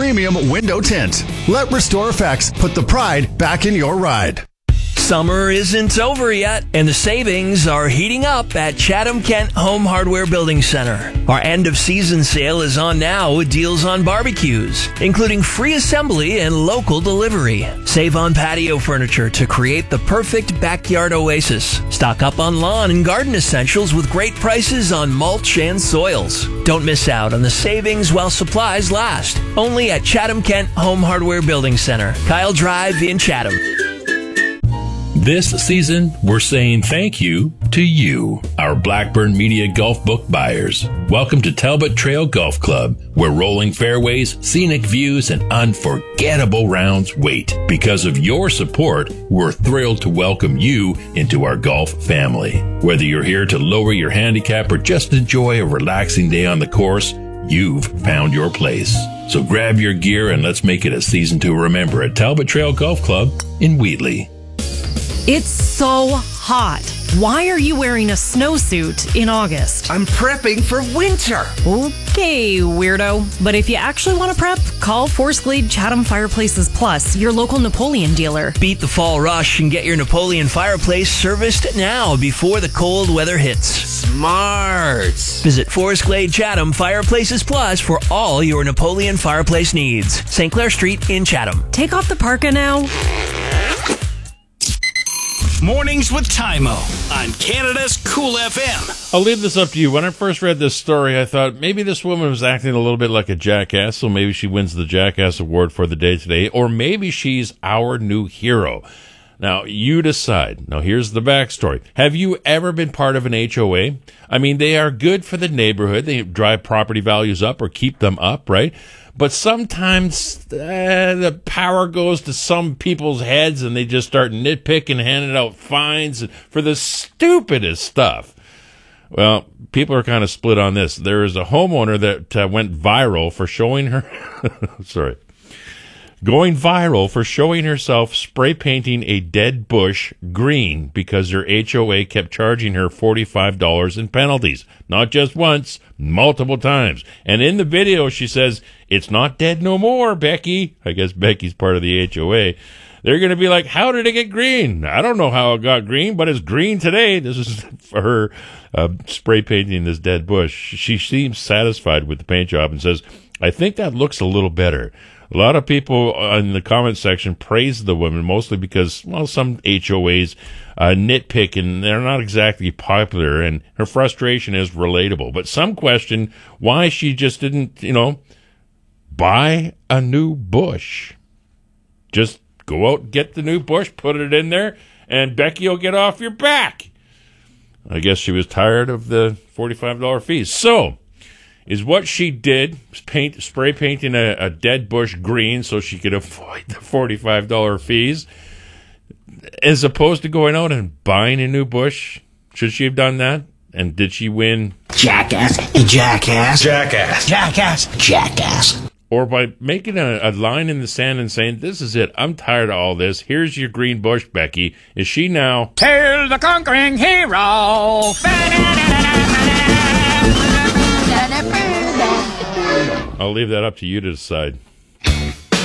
premium window tint. Let Restore Effects put the pride back in your ride. Summer isn't over yet, and the savings are heating up at Chatham Kent Home Hardware Building Center. Our end-of-season sale is on now with deals on barbecues, including free assembly and local delivery. Save on patio furniture to create the perfect backyard oasis. Stock up on lawn and garden essentials with great prices on mulch and soils. Don't miss out on the savings while supplies last. Only at Chatham Kent Home Hardware Building Center, Kyle Drive in Chatham. This season, we're saying thank you to you, our Blackburn Media Golf Book buyers. Welcome to Talbot Trail Golf Club, where rolling fairways, scenic views, and unforgettable rounds wait. Because of your support, we're thrilled to welcome you into our golf family. Whether you're here to lower your handicap or just enjoy a relaxing day on the course, you've found your place. So grab your gear and let's make it a season to remember at Talbot Trail Golf Club in Wheatley. It's so hot. Why are you wearing a snowsuit in August? I'm prepping for winter. Okay, weirdo. But if you actually want to prep, call Forest Glade Chatham Fireplaces Plus, your local Napoleon dealer. Beat the fall rush and get your Napoleon fireplace serviced now before the cold weather hits. Smart. Visit Forest Glade Chatham Fireplaces Plus for all your Napoleon fireplace needs. St. Clair Street in Chatham. Take off the parka now. Mornings with Tymo on Canada's Cool FM. I'll leave this up to you. When I first read this story, I thought maybe this woman was acting a little bit like a jackass, so maybe she wins the Jackass Award for the day today, or maybe she's our new hero. Now, you decide. Now, here's the backstory. Have you ever been part of an HOA? I mean, they are good for the neighborhood. They drive property values up or keep them up, right? But sometimes the power goes to some people's heads and they just start nitpicking, handing out fines for the stupidest stuff. Well, people are kind of split on this. There is a homeowner that went viral for showing her... Going viral for showing herself spray painting a dead bush green because her HOA kept charging her $45 in penalties. Not just once, multiple times. And in the video, she says, "It's not dead no more, Becky." I guess Becky's part of the HOA. They're going to be like, "How did it get green?" "I don't know how it got green, but it's green today." This is for her spray painting this dead bush. She seems satisfied with the paint job and says, "I think that looks a little better." A lot of people in the comment section praise the woman, mostly because, well, some HOAs nitpick and they're not exactly popular, and her frustration is relatable. But some question why she just didn't, buy a new bush. Just go out, get the new bush, put it in there, and Becky will get off your back. I guess she was tired of the $45 fees. So, is what she did spray painting a dead bush green so she could avoid the $45 fees, as opposed to going out and buying a new bush? Should she have done that? And did she win? Jackass. Jackass. Jackass. Jackass. Jackass. Or by making a line in the sand and saying, "This is it, I'm tired of all this, here's your green bush, Becky." Is she now Hail the conquering hero. I'll leave that up to you to decide.